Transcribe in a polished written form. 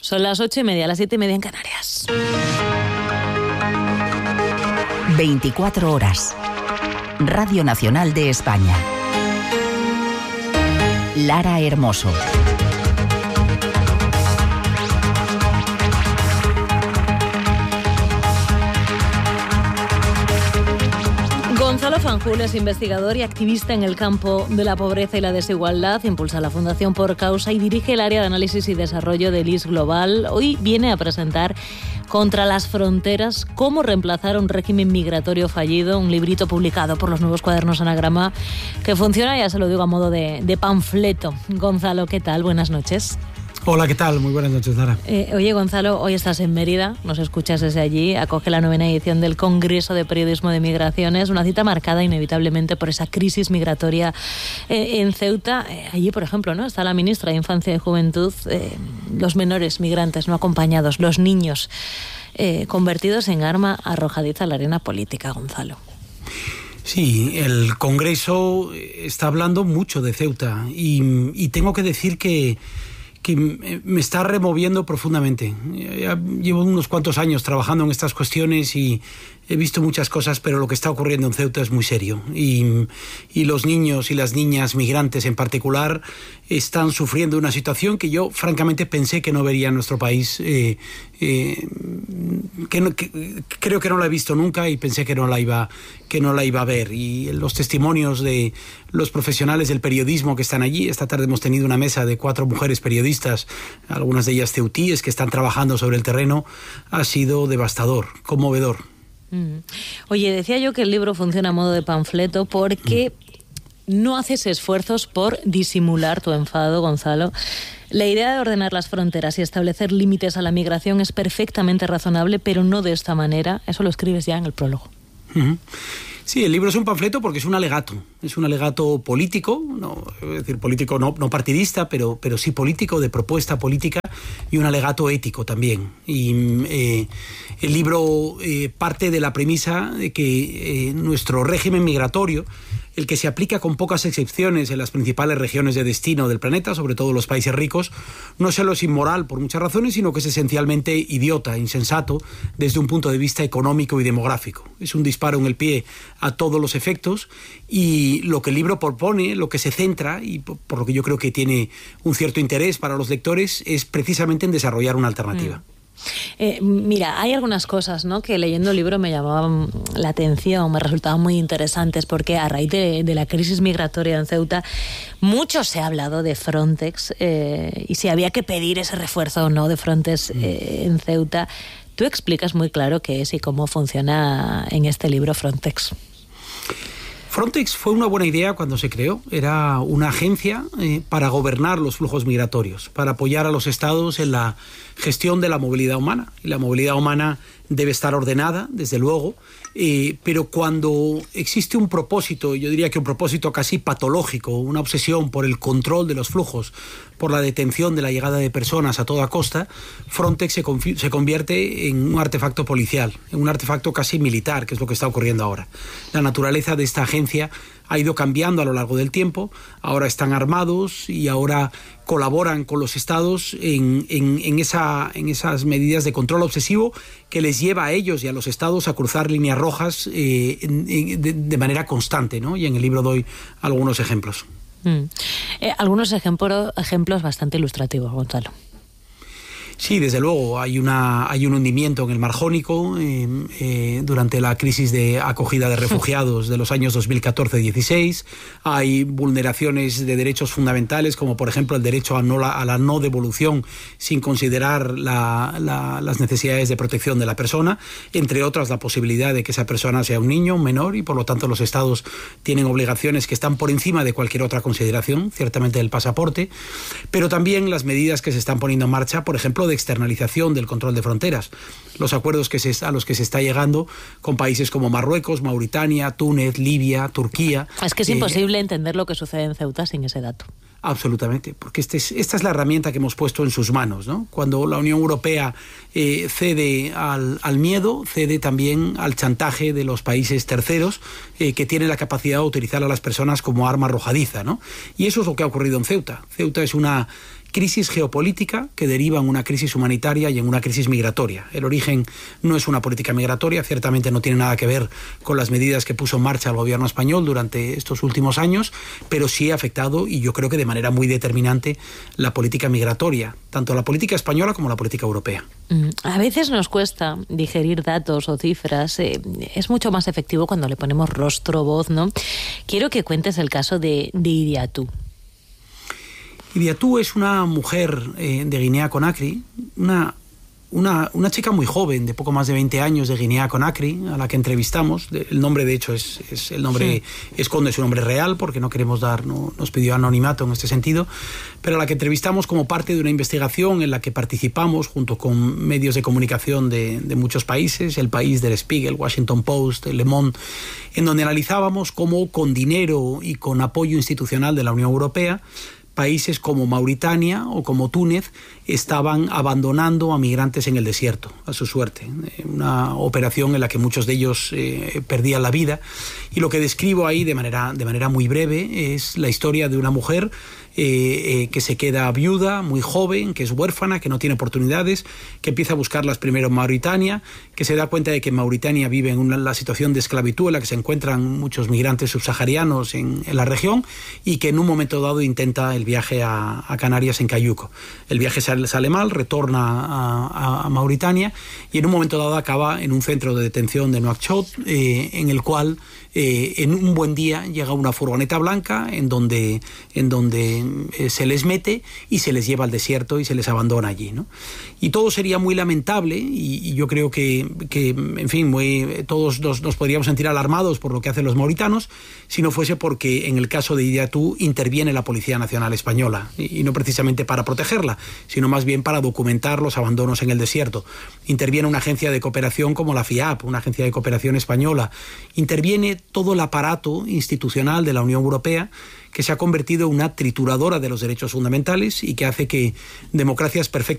Son las 8:30, las 7:30 en Canarias. 24 horas. Radio Nacional de España. Lara Hermoso. Gonzalo Fanjul es investigador y activista en el campo de la pobreza y la desigualdad, impulsa la Fundación Por Causa y dirige el área de análisis y desarrollo del IS Global. Hoy viene a presentar Contra las fronteras, cómo reemplazar un régimen migratorio fallido, un librito publicado por los Nuevos Cuadernos Anagrama que funciona, ya se lo digo, a modo de panfleto. Gonzalo, ¿qué tal? Buenas noches. Hola, ¿qué tal? Muy buenas noches, Lara. Oye, Gonzalo, hoy estás en Mérida, nos escuchas desde allí, acoge la 9ª edición del Congreso de Periodismo de Migraciones, una cita marcada inevitablemente por esa crisis migratoria en Ceuta. Allí, por ejemplo, ¿no?, está la ministra de Infancia y Juventud, los menores migrantes no acompañados, los niños convertidos en arma arrojadiza a la arena política, Gonzalo. Sí, el Congreso está hablando mucho de Ceuta y tengo que decir que me está removiendo profundamente. Ya llevo unos cuantos años trabajando en estas cuestiones y he visto muchas cosas, pero lo que está ocurriendo en Ceuta es muy serio. Y los niños y las niñas migrantes en particular están sufriendo una situación que yo francamente pensé que no vería en nuestro país. Creo que no la he visto nunca y pensé que no la iba a ver. Y los testimonios de los profesionales del periodismo que están allí, esta tarde hemos tenido una mesa de 4 mujeres periodistas, algunas de ellas ceutíes, que están trabajando sobre el terreno, ha sido devastador, conmovedor. Oye, decía yo que el libro funciona a modo de panfleto porque no haces esfuerzos por disimular tu enfado, Gonzalo. La idea de ordenar las fronteras y establecer límites a la migración es perfectamente razonable, pero no de esta manera. Eso lo escribes ya en el prólogo. Sí, el libro es un panfleto porque es un alegato político, no, es decir, político no partidista, pero sí político, de propuesta política, y un alegato ético también. Y el libro parte de la premisa de que nuestro régimen migratorio, el que se aplica con pocas excepciones en las principales regiones de destino del planeta, sobre todo los países ricos, no solo es inmoral por muchas razones, sino que es esencialmente idiota, insensato, desde un punto de vista económico y demográfico. Es un disparo en el pie a todos los efectos, y lo que el libro propone, lo que se centra, y por lo que yo creo que tiene un cierto interés para los lectores, es precisamente en desarrollar una alternativa. Mira, hay algunas cosas, ¿no?, que leyendo el libro me llamaban la atención, me resultaban muy interesantes, porque a raíz de la crisis migratoria en Ceuta, mucho se ha hablado de Frontex y si había que pedir ese refuerzo o no de Frontex en Ceuta. Tú explicas muy claro qué es y cómo funciona en este libro Frontex. Frontex fue una buena idea cuando se creó. Era una agencia para gobernar los flujos migratorios, para apoyar a los estados en la gestión de la movilidad humana. Y la movilidad humana debe estar ordenada, desde luego, pero cuando existe un propósito, yo diría que un propósito casi patológico, una obsesión por el control de los flujos, por la detención de la llegada de personas a toda costa, Frontex se convierte en un artefacto policial, en un artefacto casi militar, que es lo que está ocurriendo ahora. La naturaleza de esta agencia ha ido cambiando a lo largo del tiempo. Ahora están armados y ahora colaboran con los estados en esas medidas de control obsesivo que les lleva a ellos y a los estados a cruzar líneas rojas de manera constante, ¿no? Y en el libro doy algunos ejemplos. Algunos ejemplos bastante ilustrativos, Gonzalo. Sí, desde luego, hay un hundimiento en el Mar Jónico durante la crisis de acogida de refugiados de los años 2014-16. Hay vulneraciones de derechos fundamentales, como por ejemplo el derecho a la no devolución sin considerar las necesidades de protección de la persona, entre otras la posibilidad de que esa persona sea un niño, un menor, y por lo tanto los estados tienen obligaciones que están por encima de cualquier otra consideración, ciertamente del pasaporte, pero también las medidas que se están poniendo en marcha, por ejemplo, de externalización del control de fronteras, los acuerdos a los que se está llegando con países como Marruecos, Mauritania, Túnez, Libia, Turquía. Es que es imposible entender lo que sucede en Ceuta sin ese dato. Absolutamente, porque esta es la herramienta que hemos puesto en sus manos, ¿no? Cuando la Unión Europea cede al miedo, cede también al chantaje de los países terceros que tienen la capacidad de utilizar a las personas como arma arrojadiza, ¿no? Y eso es lo que ha ocurrido en Ceuta. Ceuta es una crisis geopolítica que deriva en una crisis humanitaria y en una crisis migratoria. El origen no es una política migratoria, ciertamente no tiene nada que ver con las medidas que puso en marcha el gobierno español durante estos últimos años, pero sí ha afectado, y yo creo que de manera muy determinante, la política migratoria, tanto la política española como la política europea. A veces nos cuesta digerir datos o cifras. Es mucho más efectivo cuando le ponemos rostro, voz, ¿no? Quiero que cuentes el caso de Idiatou. Idiatou es una mujer de Guinea-Conakry, una chica muy joven, de poco más de 20 años, de Guinea-Conakry, a la que entrevistamos. El nombre, de hecho, el nombre esconde su nombre real, porque no queremos nos pidió anonimato en este sentido, pero a la que entrevistamos como parte de una investigación en la que participamos junto con medios de comunicación de muchos países, El País, Der Spiegel, Washington Post, Le Monde, en donde analizábamos cómo con dinero y con apoyo institucional de la Unión Europea, países como Mauritania o como Túnez estaban abandonando a migrantes en el desierto, a su suerte. Una operación en la que muchos de ellos perdían la vida. Y lo que describo ahí de manera muy breve es la historia de una mujer que se queda viuda, muy joven, que es huérfana, que no tiene oportunidades, que empieza a buscarlas primero en Mauritania, que se da cuenta de que Mauritania vive en la situación de esclavitud en la que se encuentran muchos migrantes subsaharianos en la región, y que en un momento dado intenta el viaje a Canarias en cayuco. El viaje sale mal, retorna a Mauritania y en un momento dado acaba en un centro de detención de Nouakchott, en el cual en un buen día llega una furgoneta blanca en donde se les mete y se les lleva al desierto y se les abandona allí, ¿no? Y todo sería muy lamentable, y yo creo que en fin, todos nos podríamos sentir alarmados por lo que hacen los mauritanos, si no fuese porque en el caso de Idiatou interviene la Policía Nacional Española, y no precisamente para protegerla, sino más bien para documentar los abandonos en el desierto. Interviene una agencia de cooperación como la FIAP, una agencia de cooperación española. Interviene todo el aparato institucional de la Unión Europea, que se ha convertido en una trituradora de los derechos fundamentales y que hace que democracias perfectas